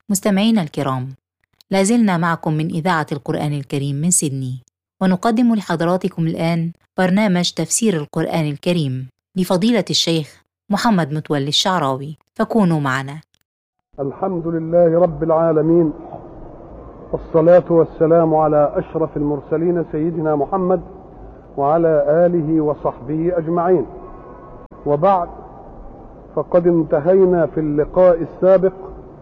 مستمعينا الكرام، لازلنا معكم من إذاعة القرآن الكريم من سيدني، ونقدم لحضراتكم الآن برنامج تفسير القرآن الكريم لفضيلة الشيخ محمد متولي الشعراوي، فكونوا معنا. الحمد لله رب العالمين، والصلاة والسلام على أشرف المرسلين سيدنا محمد وعلى آله وصحبه أجمعين، وبعد، فقد انتهينا في اللقاء السابق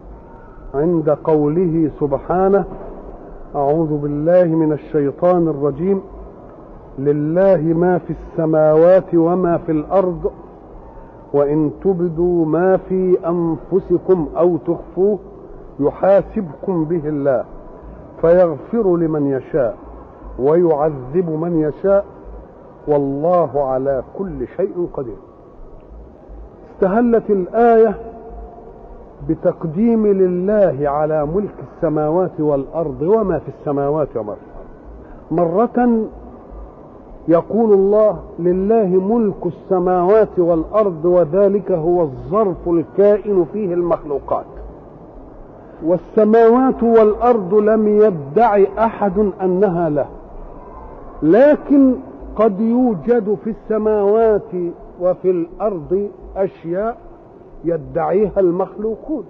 عند قوله سبحانه: أعوذ بالله من الشيطان الرجيم، لله ما في السماوات وما في الأرض، وإن تبدوا ما في أنفسكم أو تخفوه يحاسبكم به الله فيغفر لمن يشاء ويعذب من يشاء والله على كل شيء قدير. استهلت الآية بتقديم لله على ملك السماوات والأرض وما في السماوات وما في الأرض. مرة يقول الله: لله ملك السماوات والأرض، وذلك هو الظرف الكائن فيه المخلوقات. والسماوات والأرض لم يدعي أحد أنها له، لكن قد يوجد في السماوات وفي الأرض أشياء يدعيها المخلوقون.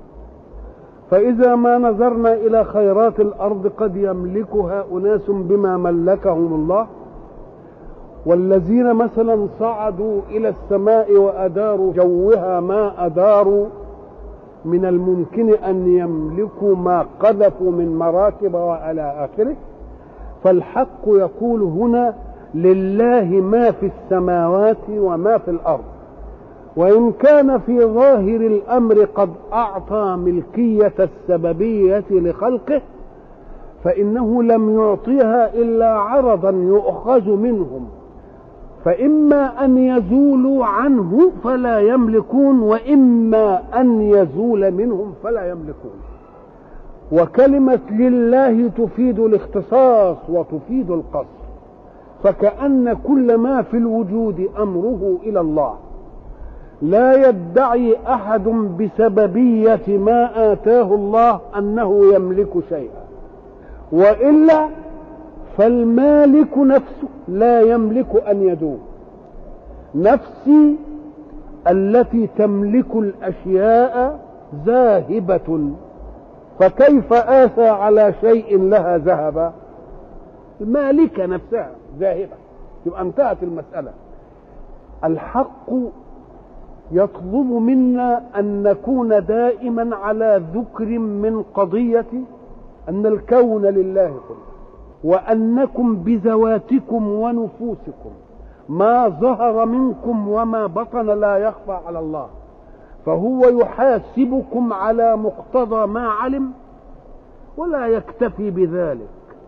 فإذا ما نظرنا إلى خيرات الأرض قد يملكها أناس بما ملكهم الله، والذين مثلا صعدوا إلى السماء وأداروا جوها ما أداروا من الممكن أن يملكوا ما قذفوا من مراكب وعلى آخره. فالحق يقول هنا: لله ما في السماوات وما في الأرض. وإن كان في ظاهر الأمر قد أعطى ملكية السببية لخلقه، فإنه لم يعطيها إلا عرضا يؤخذ منهم، فإما أن يزولوا عنه فلا يملكون، وإما أن يزول منهم فلا يملكون. وكلمة لله تفيد الاختصاص وتفيد القصر، فكأن كل ما في الوجود أمره إلى الله. لا يدعي أحد بسببية ما آتاه الله أنه يملك شيئا، وإلا فالمالك نفسه لا يملك أن يدوم. نفسي التي تملك الأشياء ذاهبة، فكيف آسى على شيء لها ذهب؟ المالكة نفسها ذاهبة، يبقى انتهت المسألة. الحق يطلب منا أن نكون دائما على ذكر من قضية أن الكون لله كله، وأنكم بذواتكم ونفوسكم ما ظهر منكم وما بطن لا يخفى على الله، فهو يحاسبكم على مقتضى ما علم، ولا يكتفي بذلك،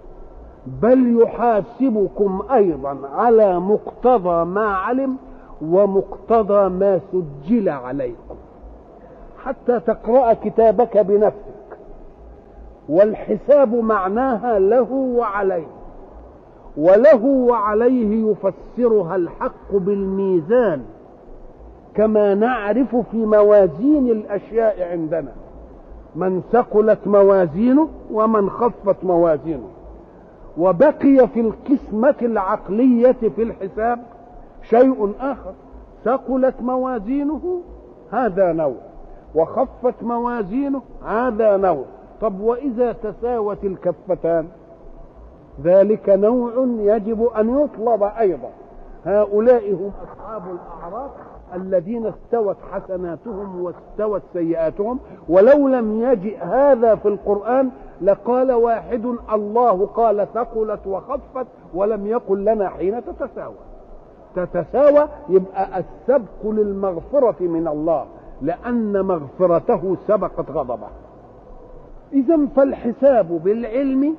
بل يحاسبكم أيضا على مقتضى ما علم ومقتضى ما سجل عليكم، حتى تقرأ كتابك بنفسك. والحساب معناها له وعليه، وله وعليه يفسرها الحق بالميزان، كما نعرف في موازين الأشياء عندنا: من ثقلت موازينه ومن خفت موازينه. وبقي في القسمة العقلية في الحساب شيء آخر: ثقلت موازينه هذا نوع، وخفت موازينه هذا نوع. طب وإذا تساوت الكفتان؟ ذلك نوع يجب أن يطلب أيضا. هؤلاء هم أصحاب الأعراف الذين استوت حسناتهم واستوت سيئاتهم. ولو لم يجئ هذا في القرآن لقال واحد: الله قال ثقلت وخفت، ولم يقل لنا حين تتساوى. يبقى السبق للمغفرة من الله، لأن مغفرته سبقت غضبه. إذن فالحساب بالعلم،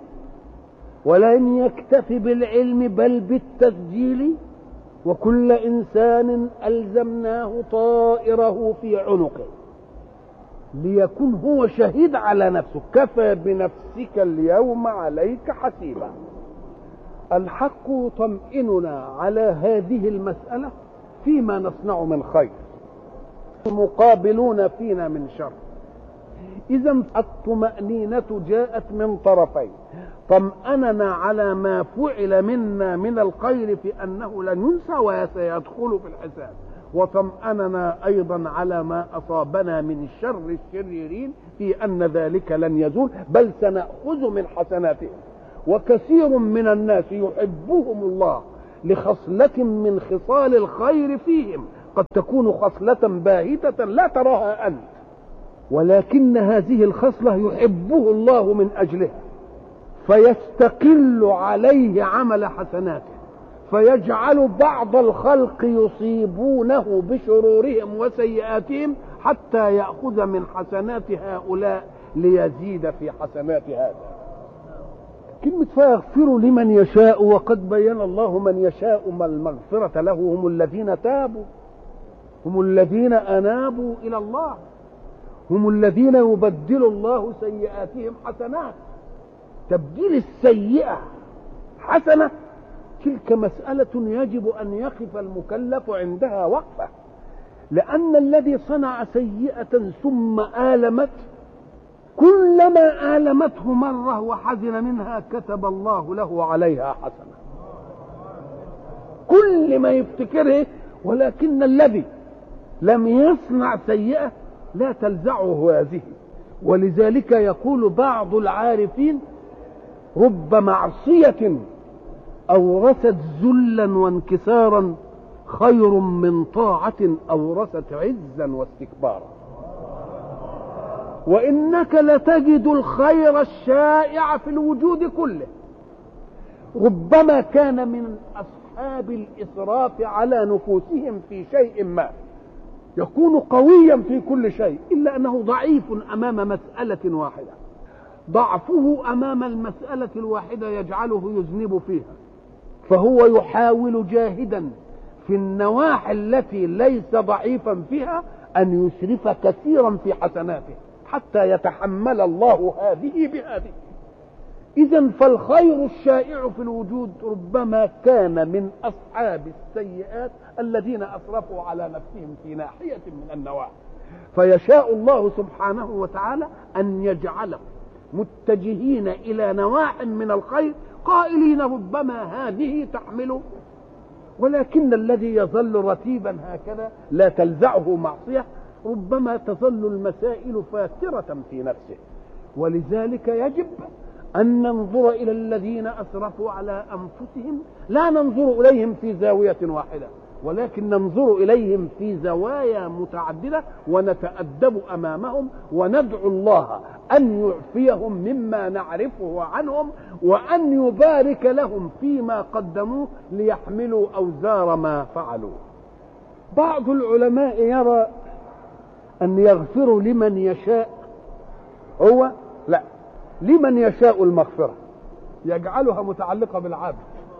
ولن يكتفي بالعلم بل بالتسجيل. وكل إنسان ألزمناه طائره في عنقه ليكون هو شهيد على نفسه. كفى بنفسك اليوم عليك حسيبا. الحق يطمئننا على هذه المسألة فيما نصنع من خير، المقابلون فينا من شر. إذا الطمأنينة جاءت من طرفين: طمأننا على ما فعل منا من الخير في أنه لن ينسى وسيدخل في الحساب، وطمأننا أيضا على ما أصابنا من الشر الشريرين في أن ذلك لن يزول بل سنأخذ من حسناتهم. وكثير من الناس يحبهم الله لخصلة من خصال الخير فيهم، قد تكون خصلة باهتة لا تراها أنت، ولكن هذه الخصلة يحبه الله من أجلها، فيستقل عليه عمل حسناته، فيجعل بعض الخلق يصيبونه بشرورهم وسيئاتهم حتى يأخذ من حسنات هؤلاء ليزيد في حسنات هذا. كلمة فيغفر لمن يشاء، وقد بين الله من يشاء ما المغفرة له هم الذين تابوا، هم الذين أنابوا إلى الله، هم الذين يبدل الله سيئاتهم حسنات. تبديل السيئة حسنة تلك مسألة يجب أن يقف المكلف عندها وقفة، لأن الذي صنع سيئة ثم آلمت كلما آلمته مرة وحزن منها كتب الله له عليها حسنة كل ما يفتكره. ولكن الذي لم يصنع سيئة لا تلزعه هذه. ولذلك يقول بعض العارفين: رب معصية أورثت ذلا وانكسارا خير من طاعة أورثت عزا واستكبارا. وإنك لتجد الخير الشائع في الوجود كله. ربما كان من أصحاب الإسراف على نفوسهم في شيء ما، يكون قويا في كل شيء، إلا أنه ضعيف أمام مسألة واحدة. ضعفه أمام المسألة الواحدة يجعله يذنب فيها، فهو يحاول جاهدا في النواحي التي ليس ضعيفا فيها أن يسرف كثيرا في حسناته حتى يتحمل الله هذه بهذه. إذن فالخير الشائع في الوجود ربما كان من أصحاب السيئات الذين أسرفوا على نفسهم في ناحية من النواحي، فيشاء الله سبحانه وتعالى أن يجعلهم متجهين إلى نواح من الخير قائلين ربما هذه تحمله. ولكن الذي يظل رتيبا هكذا لا تلزعه معصية ربما تظل المسائل فاترة في نفسه. ولذلك يجب أن ننظر إلى الذين أسرفوا على أنفسهم، لا ننظر إليهم في زاوية واحدة، ولكن ننظر إليهم في زوايا متعددة ونتأدب أمامهم وندعو الله أن يعفيهم مما نعرفه عنهم وأن يبارك لهم فيما قدموه ليحملوا أوزار ما فعلوا. بعض العلماء يرى أن يغفر لمن يشاء، هو لا، لمن يشاء المغفرة يجعلها متعلقة بالعبد،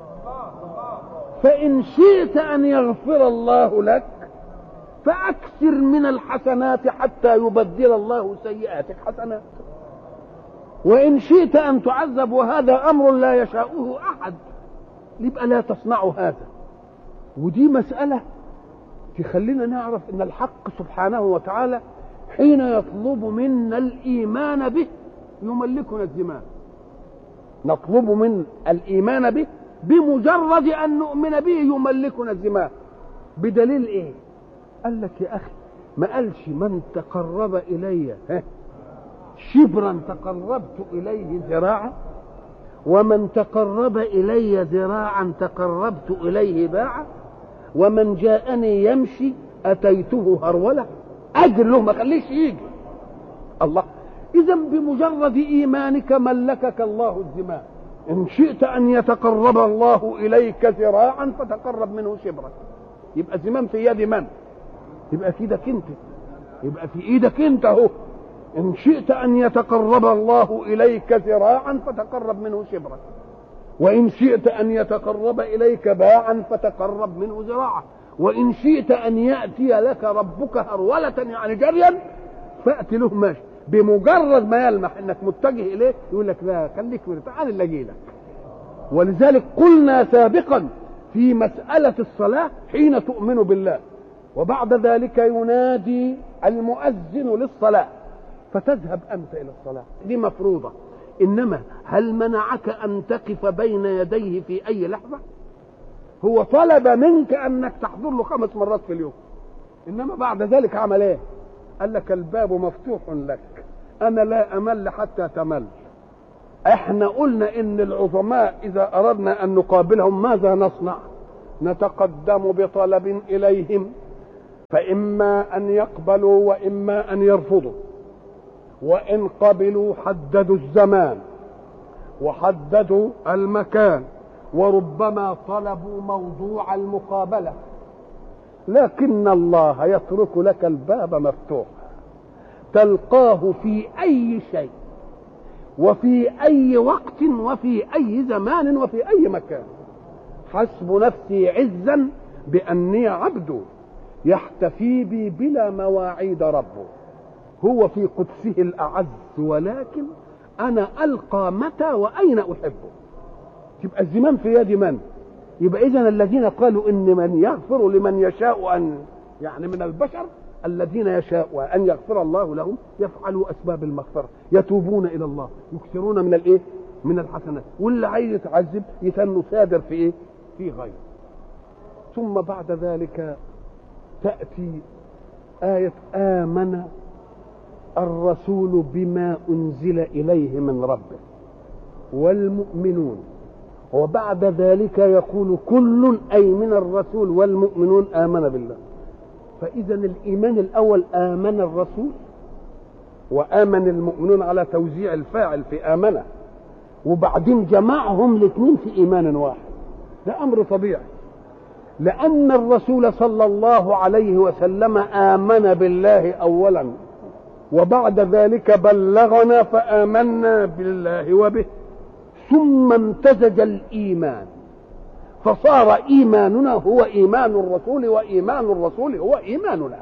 فإن شئت أن يغفر الله لك فأكثر من الحسنات حتى يبدل الله سيئاتك حسنات، وإن شئت أن تعذب وهذا أمر لا يشاءه أحد يبقى لا تصنع هذا. ودي مسألة تخلينا نعرف أن الحق سبحانه وتعالى حين يطلب منا الإيمان به يملكنا الزمام. نطلب من الإيمان به بمجرد أن نؤمن به يملكنا الزمام. بدليل إيه؟ قال لك يا أخي ما قالش من تقرب إلي شبرا تقربت إليه ذراعا، ومن تقرب إلي ذراعا تقربت إليه باعا، ومن جاءني يمشي أتيته هرولة. أجر له ما خليش يجي الله. إذا بمجرد إيمانك ملكك الله الزمام. إن شئت أن يتقرب الله إليك ذراعا فتقرب منه شبرا، يبقى الزمام في يد من؟ يبقى في ايدك انت، يبقى في ايدك انت اهو. إن شئت أن يتقرب الله إليك ذراعا فتقرب منه شبرا، وإن شئت أن يتقرب إليك باعا فتقرب منه ذراعا، وإن شئت أن يأتي لك ربك هرولة يعني جريا فأتي له ماشي. بمجرد ما يلمح انك متجه اليه يقول لك لا خليك تعال اللي اجي لك. ولذلك قلنا سابقا في مسألة الصلاة حين تؤمن بالله وبعد ذلك ينادي المؤذن للصلاة فتذهب أنت إلى الصلاة، دي مفروضة. إنما هل منعك أن تقف بين يديه في أي لحظة؟ هو طلب منك أنك تحضر له 5 مرات في اليوم، إنما بعد ذلك عمل إيه؟ قال لك الباب مفتوح لك، أنا لا أمل حتى تمل. احنا قلنا إن العظماء إذا أردنا أن نقابلهم ماذا نصنع؟ نتقدم بطلب إليهم، فإما أن يقبلوا وإما أن يرفضوا، وإن قبلوا حددوا الزمان وحددوا المكان وربما طلبوا موضوع المقابلة، لكن الله يترك لك الباب مفتوح، تلقاه في أي شيء وفي أي وقت وفي أي زمان وفي أي مكان. حسب نفسي عزا بأني عبد يحتفي بي بلا مواعيد ربه، هو في قدسه الأعز، ولكن أنا ألقى متى وأين أحبه. تبقى الزمان في يد من؟ يبقى إذن الذين قالوا إن من يغفر لمن يشاء أن، يعني من البشر الذين يشاء أن يغفر الله لهم يفعلوا أسباب المغفرة، يتوبون إلى الله، يكثرون من الإيه؟ من الحسنات، واللي عايز يتعذب يتنوا سادر في إيه؟ في غير. ثم بعد ذلك تأتي آية آمن الرسول بما أنزل إليه من ربه والمؤمنون، وبعد ذلك يقول كل أي من الرسول والمؤمنون آمن بالله. فإذا الإيمان الأول آمن الرسول وآمن المؤمنون على توزيع الفاعل في آمنه، وبعدين جمعهم الاثنين في إيمان واحد. ده أمر طبيعي، لأن الرسول صلى الله عليه وسلم آمن بالله أولا، وبعد ذلك بلغنا فآمنا بالله وبه، ثم امتزج الإيمان فصار إيماننا هو إيمان الرسول وإيمان الرسول هو إيماننا،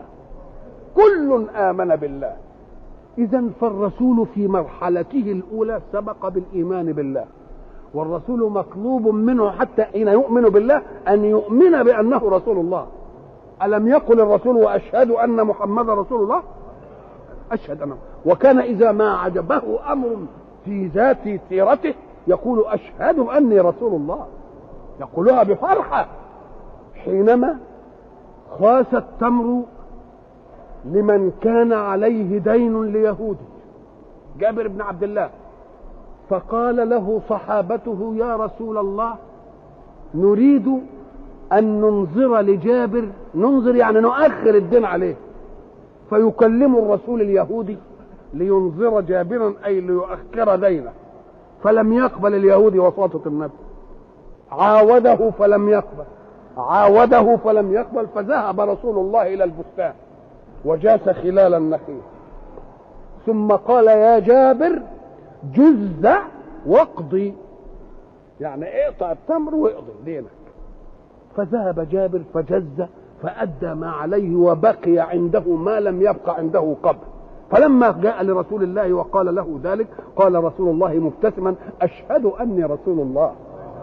كل آمن بالله. إذن فالرسول في مرحلته الأولى سبق بالإيمان بالله، والرسول مطلوب منه حتى حين يؤمن بالله أن يؤمن بأنه رسول الله. ألم يقل الرسول وأشهد أن محمد رسول الله؟ أشهد أنه. وكان إذا ما عجبه أمر في ذات سيرته يقول أشهد أني رسول الله، يقولها بفرحة. حينما خاس التمر لمن كان عليه دين ليهودي، جابر بن عبد الله، فقال له صحابته يا رسول الله نريد أن ننظر لجابر، ننظر يعني نؤخر الدين عليه، فيكلم الرسول اليهودي لينظر جابرا أي ليؤخر دينه، فلم يقبل اليهودي وساطة النبي، عاوده فلم يقبل، عاوده فلم يقبل، فذهب رسول الله إلى البستان وجاس خلال النخيل، ثم قال يا جابر جز واقضي، يعني اقطع التمر واقضي دينك. فذهب جابر فجز فأدى ما عليه وبقي عنده ما لم يبقى عنده قبل. فلما جاء لرسول الله وقال له ذلك قال رسول الله مبتسما أشهد أني رسول الله.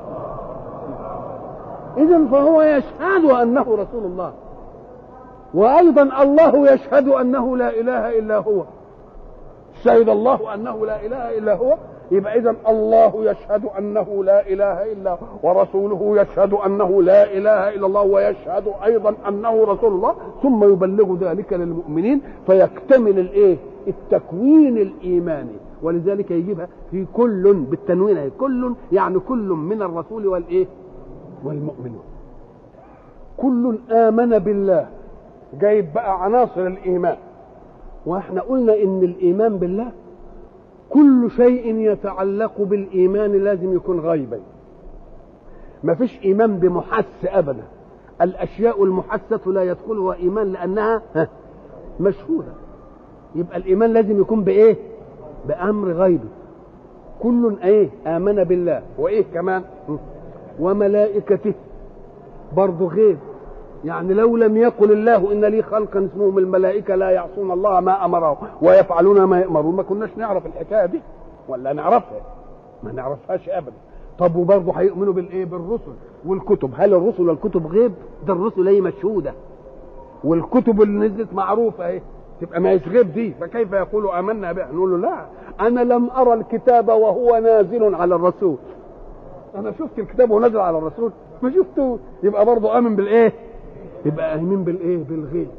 إذن فهو يشهد أنه رسول الله، وأيضا الله يشهد أنه لا إله إلا هو، شهد الله أنه لا إله إلا هو. يبقى إذن الله يشهد أنه لا إله إلا هو، ورسوله يشهد أنه لا إله إلا الله، ويشهد أيضا أنه رسول الله، ثم يبلغ ذلك للمؤمنين فيكتمل الإيه؟ التكوين الإيماني. ولذلك يجيبها في كل بالتنوين، كل يعني كل من الرسول والإيه؟ والمؤمنون. كل آمن بالله، جايب بقى عناصر الإيمان. واحنا قلنا إن الإيمان بالله كل شيء يتعلق بالإيمان لازم يكون غيبا، ما فيش إيمان بمحس أبدا. الأشياء المحسة لا يدخلها إيمان لأنها مشهودة. يبقى الإيمان لازم يكون بإيه؟ بأمر غيبي. كل إيه؟ آمن بالله، وإيه كمان؟ وملائكته، برضو غيب. يعني لو لم يقل الله إن لي خلقا اسمهم الملائكة لا يعصون الله ما أمرهم ويفعلون ما يأمرون، ما كناش نعرف الحكاية دي، ولا نعرفها؟ ما نعرفهاش أبدا. طب وبرضه هيؤمنوا بالإيه؟ بالرسل والكتب. هل الرسل والكتب غيب؟ ده الرسل هي مشهودة، والكتب اللي نزلت معروفة اهي، تبقى ما يشغب دي، فكيف يقول آمنا به؟ نقول له لا، أنا لم أرى الكتاب وهو نازل على الرسول. أنا شفت الكتاب وهو نازل على الرسول؟ ما شفته. يبقى برضه آمن بالإيه؟ يبقى آمن بالإيه؟ بالغيب.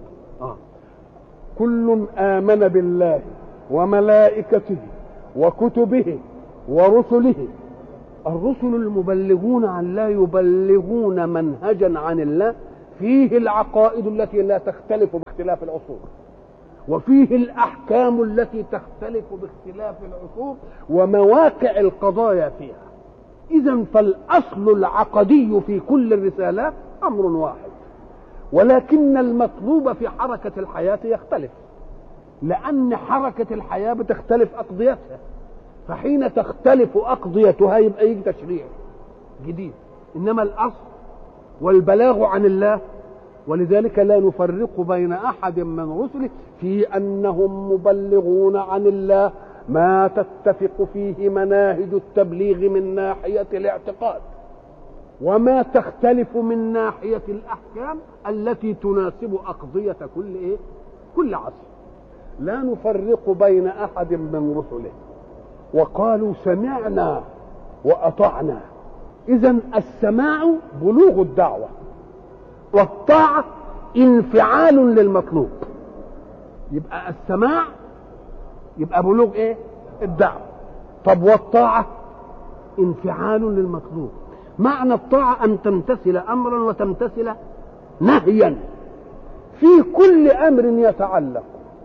كل آمن بالله وملائكته وكتبه ورسله. الرسل المبلغون عن الله يبلغون منهجا عن الله فيه العقائد التي لا تختلف باختلاف العصور، وفيه الأحكام التي تختلف باختلاف العصور، ومواقع القضايا فيها. إذن فالأصل العقدي في كل الرسالات أمر واحد، ولكن المطلوب في حركة الحياة يختلف، لأن حركة الحياة بتختلف أقضيتها، فحين تختلف أقضيتها يبقى يجي تشريع جديد. إنما الأصل والبلاغ عن الله، ولذلك لا نفرق بين أحد من رسله في أنهم مبلغون عن الله ما تتفق فيه مناهج التبليغ من ناحية الاعتقاد، وما تختلف من ناحية الأحكام التي تناسب أقضية كل عصر. لا نفرق بين أحد من رسله. وقالوا سمعنا وأطعنا. إذن السماع بلوغ الدعوة، والطاعة انفعال للمطلوب. يبقى السماع يبقى بلوغ ايه؟ الدعوة. طب والطاعة انفعال للمطلوب. معنى الطاعة أن تمتثل أمرا وتمتثل نهيا في كل أمر يتعلق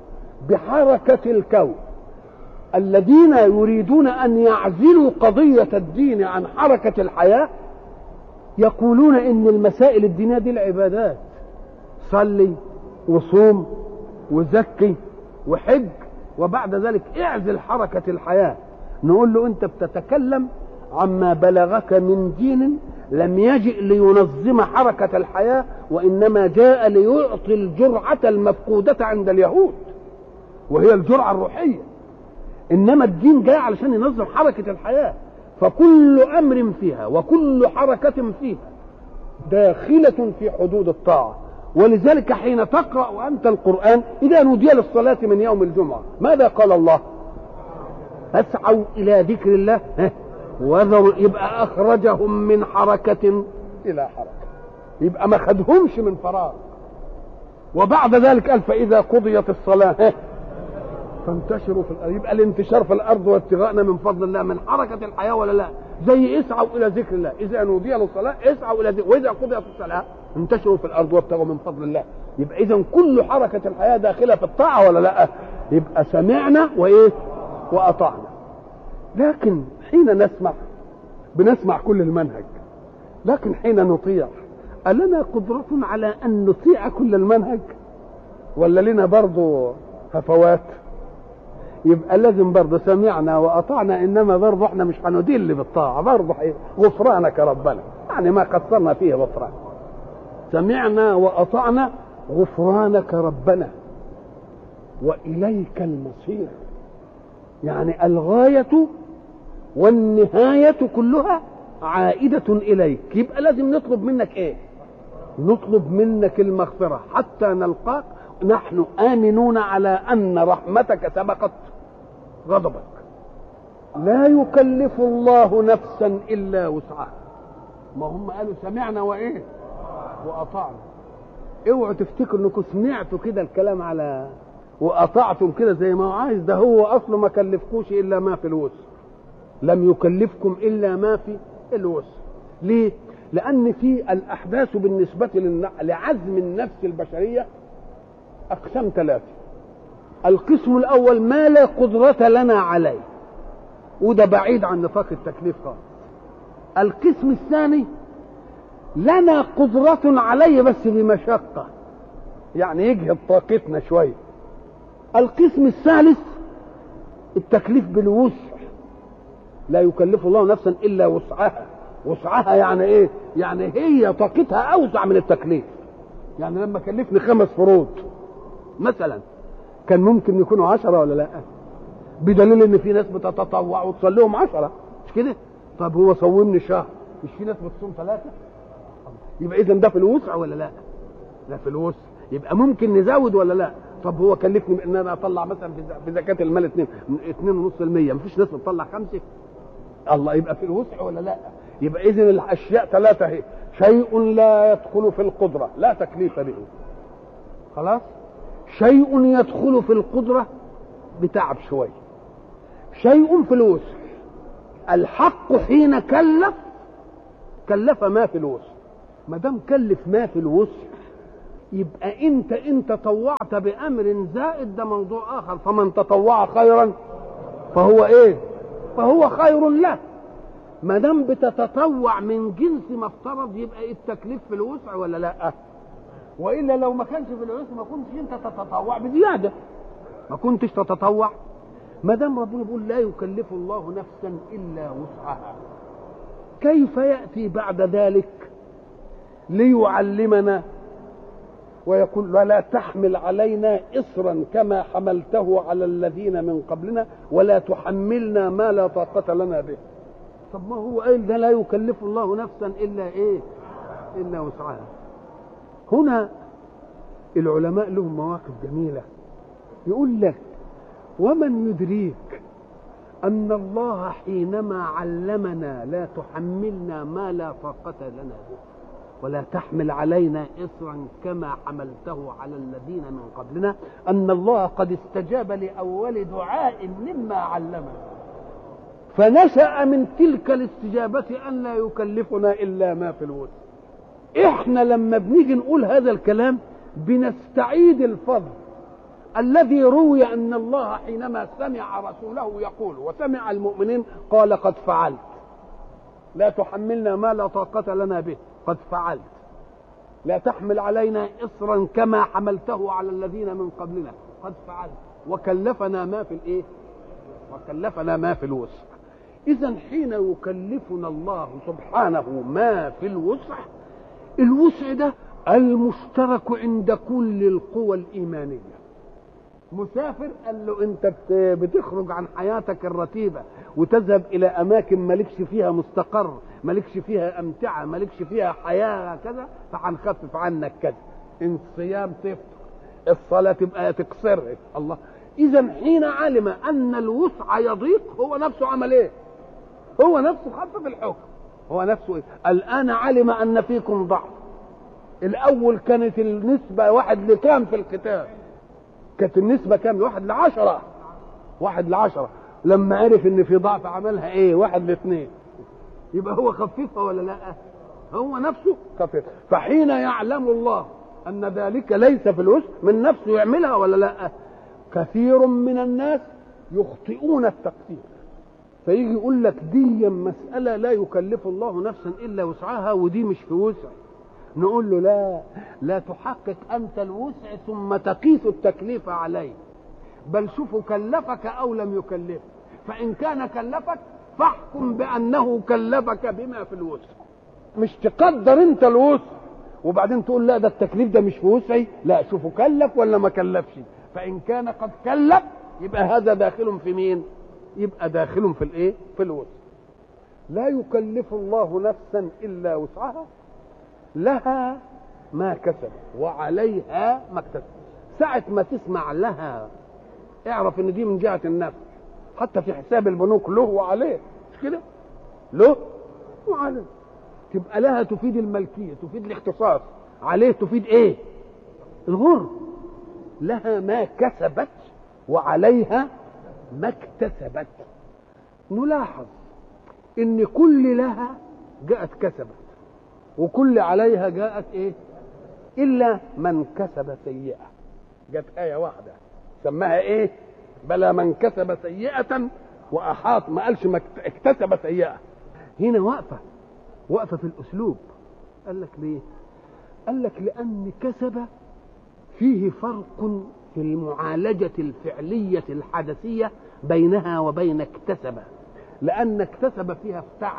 بحركة الكون. الذين يريدون أن يعزلوا قضية الدين عن حركة الحياة يقولون إن المسائل الدينية دي العبادات، صلي وصوم وزكي وحج، وبعد ذلك اعزل حركة الحياة. نقول له أنت بتتكلم عما بلغك من دين لم يجئ لينظم حركة الحياة، وإنما جاء ليعطي الجرعة المفقودة عند اليهود، وهي الجرعة الروحية. إنما الدين جاء علشان ينظم حركة الحياة، فكل أمر فيها وكل حركة فيها داخلة في حدود الطاعة. ولذلك حين تقرأ وأنت القرآن إذا نودي للصلاة من يوم الجمعة ماذا قال الله؟ فاسعوا إلى ذكر الله وذروا. يبقى أخرجهم من حركة إلى حركة، يبقى ما خدهمش من فراغ. وبعد ذلك قال فإذا قضيت الصلاة فانتشروا في الأرض. يبقى الانتشار في الأرض وابتغاءنا من فضل الله من حركة الحياة ولا لا؟ زي اسعوا إلى ذكر الله، إذا نودي للصلاة اسعوا إلى ذكر، وإذا قضيت الصلاة انتشروا في الأرض وابتغوا من فضل الله. يبقى إذا كل حركة الحياة داخلة في الطاعة ولا لا؟ يبقى سمعنا وأطعنا. لكن حين نسمع بنسمع كل المنهج، لكن حين نطيع ألنا قدرة على أن نطيع كل المنهج ولا لنا برضو هفوات؟ يبقى لازم برضو سمعنا وأطعنا، إنما برضو احنا مش هندل بالطاعة، برضو غفرانك ربنا، يعني ما قصرنا فيه غفران. سمعنا وأطعنا غفرانك ربنا وإليك المصير. يعني الغاية والنهاية كلها عائدة إليك. يبقى لازم نطلب منك ايه؟ نطلب منك المغفرة حتى نلقاك نحن آمنون على أن رحمتك سبقت غضبك. لا يكلف الله نفسا إلا وسعها. ما هم قالوا سمعنا وأطعنا. اوعوا تفتكروا انكم سمعتوا كده الكلام على وأطعتم كده زي ما هو عايز. ده هو أصله ما كلفكوش إلا ما في الوسع، لم يكلفكم إلا ما في الوسع. ليه؟ لأن في الأحداث بالنسبة لعزم النفس البشرية أقسام ثلاثة. القسم الأول ما لا قدرة لنا عليه، وده بعيد عن نطاق التكليف خالص. القسم الثاني لنا قدرة عليه بس بمشقة، يعني يجهد طاقتنا شوية. القسم الثالث التكليف بالوسع، لا يكلف الله نفسا إلا وسعها. وسعها يعني ايه؟ يعني هي طاقتها أوسع من التكليف. يعني لما كلفني 5 فروض مثلا كان ممكن يكونوا 10 ولا لا؟ بدليل ان في ناس بتتطوع وتصليهم 10، مش كده؟ طب هو صومني شهر، مش في ناس بتصوم 3؟ يبقى اذا ده في الوسع ولا لا؟ ده في الوسع. يبقى ممكن نزود ولا لا؟ طب هو كلفني ان انا اطلع مثلا بزكاه المال 2.5%، مفيش ناس بتطلع 5؟ الله، يبقى في الوسع ولا لا؟ يبقى اذن الاشياء ثلاثه اهي: شيء لا يدخل في القدره لا تكليف به، خلاص، شيء يدخل في القدره بتعب شويه، شيء في الوسع. الحق حين كلف ما في الوسع. ما دام كلف ما في الوسع يبقى انت طوعت بامر زائد، ده موضوع اخر. فمن تطوع خيرا فهو ايه؟ فهو خير له. ما دام بتتطوع من جنس ما افترض يبقى التكليف في الوسع ولا لا؟ والا لو ما كانش في الوسع ما كنتش انت تتطوع بزياده، ما كنتش تتطوع. ما دام ربنا بيقول لا يكلف الله نفسا الا وسعها، كيف ياتي بعد ذلك ليعلمنا ويقول ولا تحمل علينا إصرا كما حملته على الذين من قبلنا ولا تحملنا ما لا طاقة لنا به؟ طب ما هو قال ده لا يكلف الله نفسا إلا إيه؟ إلا وسعها. هنا العلماء لهم مواقف جميلة، يقول لك: ومن يدريك أن الله حينما علمنا لا تحملنا ما لا طاقة لنا به ولا تحمل علينا إصرا كما حملته على الذين من قبلنا، أن الله قد استجاب لأول دعاء مما علمنا، فنشأ من تلك الاستجابة أن لا يكلفنا إلا ما في الوسع. إحنا لما بنيجي نقول هذا الكلام بنستعيد الفضل الذي روي أن الله حينما سمع رسوله يقول وسمع المؤمنين قال: قد فعلت، لا تحملنا ما لا طاقة لنا به، قد فعلت، لا تحمل علينا إصرا كما حملته على الذين من قبلنا، قد فعلت، وكلفنا ما في الإيه؟ وكلفنا ما في الوسع. إذن حين يكلفنا الله سبحانه ما في الوسع، الوسع ده المشترك عند كل القوى الإيمانية. مسافر قال له: انت بتخرج عن حياتك الرتيبة وتذهب الى اماكن مالكش فيها مستقر، مالكش فيها امتعة، مالكش فيها حياة كذا، فهنخفف عنك كذا، الصيام تفطر، الصلاة تبقى تكسرها. الله، اذا حين علم ان الوسع يضيق هو نفسه عمل ايه؟ هو نفسه خفف الحكم، هو نفسه ايه؟ الان علم ان فيكم ضعف. الاول كانت النسبة 1 لكام في القتال؟ كانت النسبة كام؟ 1:10. 1:10. لما عرف ان في ضعف عملها ايه؟ 1:2. يبقى هو خففها ولا لا؟ هو نفسه خفف. فحين يعلم الله ان ذلك ليس في الوسع من نفسه يعملها ولا لا؟ كثير من الناس يخطئون التقدير، فيجي يقول لك دي مسألة لا يكلف الله نفسا الا وسعها ودي مش في وسع. نقول له: لا تحقق أنت الوسع ثم تقيس التكليف عليه، بل شوفوا كلفك أو لم يكلفك، فإن كان كلفك فاحكم بأنه كلفك بما في الوسع، مش تقدر أنت الوسع وبعدين تقول لا ده التكليف ده مش في وسعي. لا، شوفوا كلف ولا ما كلفش، فإن كان قد كلف يبقى هذا داخل في مين؟ يبقى داخل في الإيه؟ في الوسع. لا يكلف الله نفسا إلا وسعها، لها ما كسب وعليها ما اكتسب. ساعة ما تسمع لها اعرف ان دي من جهة النفس، حتى في حساب البنوك له وعليه، مش كده؟ له وعليه. تبقى لها تفيد الملكية، تفيد الاختصاص، عليه تفيد ايه؟ الغر. لها ما كسبت وعليها ما اكتسبت. نلاحظ ان كل لها جاءت كسبت وكل عليها جاءت ايه؟ الا من كسب سيئة. جت آية واحدة سماها ايه؟ بلى من كسب سيئة واحاط، ما قالش ما اكتسب سيئة. هنا وقفة في الاسلوب. قال لك ليه؟ قال لك لان كسب فيه فرق في المعالجة الفعلية الحدثية بينها وبين اكتسب. لان اكتسب فيها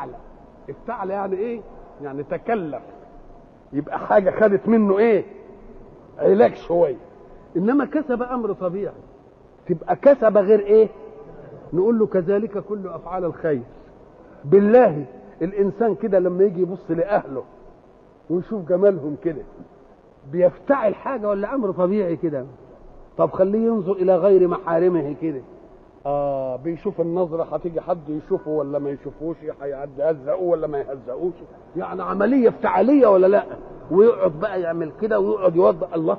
افتعل يعني ايه؟ يعني تكلف، يبقى حاجة خدت منه ايه؟ علاج شوية. انما كسب امر طبيعي، تبقى كسب غير ايه؟ نقول له كذلك كل افعال الخير. بالله الانسان كده لما يجي يبص لاهله ويشوف جمالهم كده بيفتعل حاجة ولا امر طبيعي كده؟ طب خليه ينظر الى غير محارمه كده، بيشوف النظرة هتيجي حد يشوفه ولا ما يشوفوش، هيهزقوه ولا ما يهزقوش، يعني عملية افتعالية ولا لا؟ ويقعد بقى يعمل كده ويقعد يوضع. الله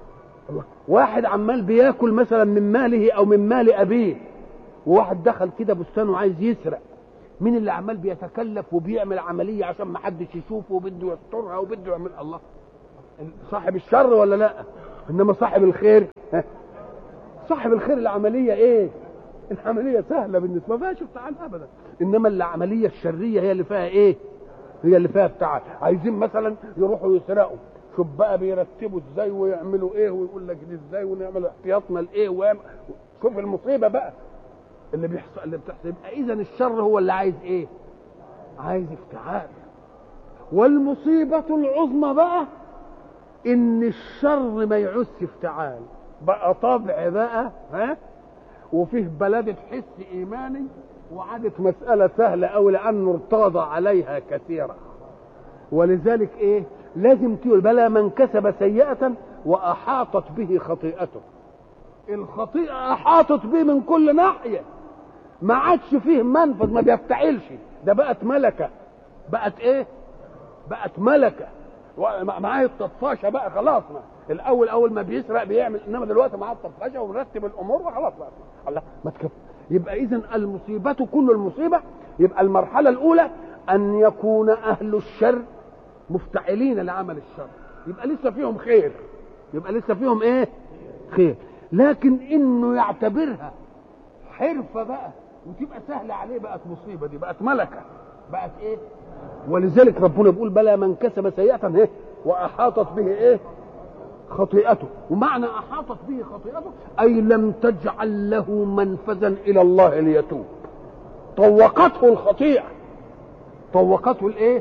واحد عمال بياكل مثلا من ماله او من مال ابيه، وواحد دخل كده بستان وعايز يسرق، مين اللي عمال بيتكلف وبيعمل عملية عشان ما حدش يشوفه وبده يسترها وبده يعمل؟ الله، صاحب الشر ولا لا؟ انما صاحب الخير، صاحب الخير العملية ايه؟ العملية سهلة بالنسبة، ما فيهاش افتعال ابدا. انما العملية الشرية هي اللي فيها ايه؟ هي اللي فيها افتعال. عايزين مثلا يروحوا يسرقوا، شوف بقى بيرتبوا ازاي ويعملوا ايه، ويقول لك دي ازاي ونعمل احتياطنا لايه، شوف المصيبة بقى اللي بيحصل اللي بتحصل. يبقى اذا الشر هو اللي عايز ايه؟ عايز افتعال. والمصيبة العظمى بقى ان الشر ما يعوزش افتعال، بقى طبع بقى، وفيه بلدة حس ايماني، وعادت مسألة سهلة أوي لأنه ارتضى عليها كثيرا. ولذلك ايه؟ لازم تقول بلى من كسب سيئة وأحاطت به خطيئته. الخطيئة أحاطت به من كل ناحية، ما عادش فيه منفذ، ما بيفتعلش، ده بقت ملكة. بقت ايه؟ بقت ملكة. معاه الطفاشة بقى خلاص. اول ما بيسرق بيعمل، انما دلوقتي معاه الطفاشة ومرتب الامور وخلاص بقى. الله ما تكفي. يبقى اذا المصيبة كل المصيبة. يبقى المرحلة الاولى ان يكون اهل الشر مفتعلين لعمل الشر، يبقى لسه فيهم خير، يبقى لسه فيهم ايه؟ خير. لكن انه يعتبرها حرفة بقى وتبقى سهلة عليه، بقت مصيبة، دي بقت ملكة، بقت ايه؟ ولذلك ربنا بيقول بلى من كسب سيئة ايه؟ واحاطت به ايه؟ خطيئته. ومعنى احاطت به خطيئته اي لم تجعل له منفذا الى الله ليتوب، طوقته الخطيئة، طوقته الايه؟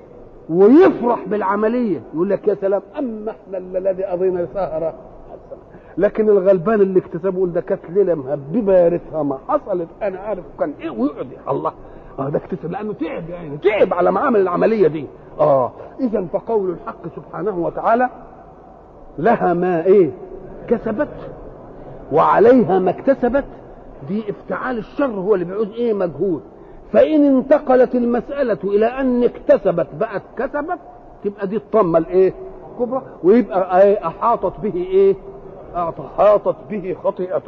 ويفرح بالعملية، يقول لك يا سلام، اما احنا الذي قضينا سهرة. لكن الغلبان اللي اكتسبه يقول ده كانت ليلة مهببة يا ريتها ما حصلت، انا عارف كان ايه، ويقعد الله ده اكتسب لانه تعب، يعني تعب على ما عمل العملية دي. اذا فقول الحق سبحانه وتعالى لها ما ايه كسبت وعليها ما اكتسبت، دي افتعال الشر هو اللي بيعوز ايه؟ مجهود. فان انتقلت المسألة الى ان اكتسبت بقت كسبت، تبقى دي الطمة الايه؟ كبرى. ويبقى ايه؟ احاطت به ايه؟ احاطت به خطيئته.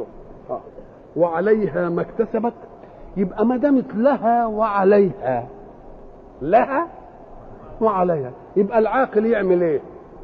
وعليها ما اكتسبت، يبقى ما دامت لها وعليها، لها وعليها، يبقى العاقل يعمل ايه؟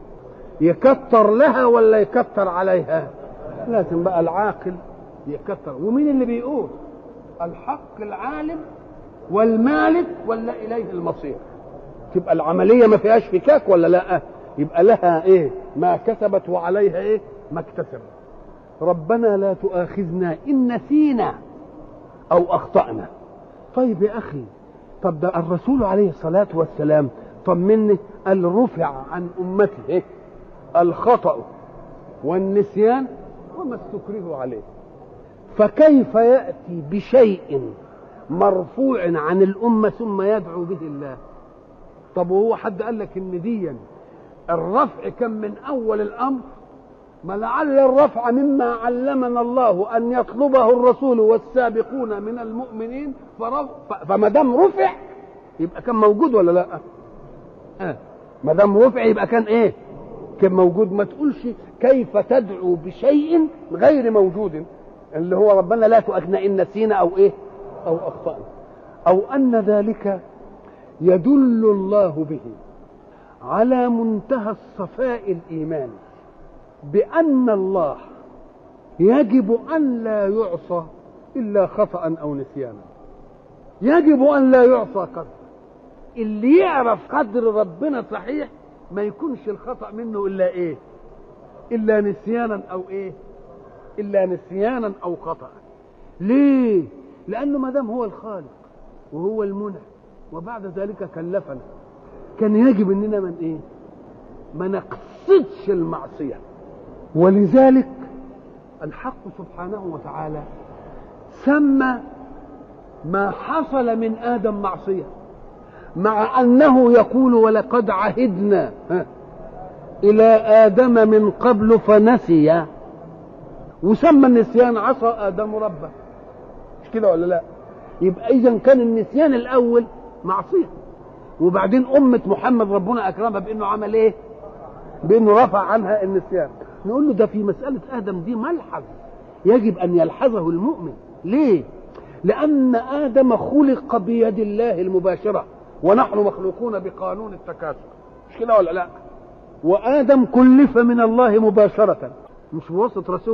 يكتر لها ولا يكتر عليها؟ لازم بقى العاقل يكتر. ومين اللي بيقول؟ الحق العالم والمالك ولا اليه المصير. تبقى العمليه ما فيهاش فكاك ولا لا؟ يبقى لها ايه؟ ما كسبت وعليها ايه؟ ما اكتسبت. ربنا لا تؤاخذنا ان نسينا او اخطأنا. طيب يا اخي، طب ده الرسول عليه الصلاة والسلام طمني، قال رفع عن امتي ايه؟ الخطأ والنسيان وما استكرهوا عليه. فكيف يأتي بشيء مرفوع عن الامة ثم يدعو به الله؟ طب وهو حد قال لك ان ديا الرفع كان من اول الامر؟ ما لعل الرفع مما علمنا الله ان يطلبه الرسول والسابقون من المؤمنين، فما دام رفع يبقى كان موجود ولا لا؟ ما دام رفع يبقى كان ايه؟ كان موجود. ما تقولش كيف تدعو بشيء غير موجود، اللي هو ربنا لا تؤاخذنا ان نسينا او ايه؟ او اخطأنا. او ان ذلك يدل الله به على منتهى الصفاء الايماني، بأن الله يجب أن لا يعصى إلا خطأ أو نسيانا. يجب أن لا يعصى قدر. اللي يعرف قدر ربنا صحيح ما يكونش الخطأ منه إلا إيه؟ إلا نسيانا أو إيه؟ إلا نسيانا أو خطأ. ليه؟ لأنه ما دام هو الخالق وهو المنعم وبعد ذلك كلفنا، كان يجب أننا من إيه؟ ما نقصدش المعصية. ولذلك الحق سبحانه وتعالى سمى ما حصل من آدم معصية، مع أنه يقول ولقد عهدنا إلى آدم من قبل فنسي. وسمى النسيان عصى آدم ربه، مش كده ولا لا؟ يبقى إذا كان النسيان الأول معصية، وبعدين أمة محمد ربنا أكرمها بأنه عمل إيه؟ بأنه رفع عنها النسيان. نقول له ده في مسألة آدم دي ملحظ يجب أن يلحظه المؤمن. ليه؟ لأن آدم خلق بيد الله المباشرة، ونحن مخلوقون بقانون التكاثر، مش كده ولا لا؟ وآدم كلف من الله مباشرة، مش بواسطة رسول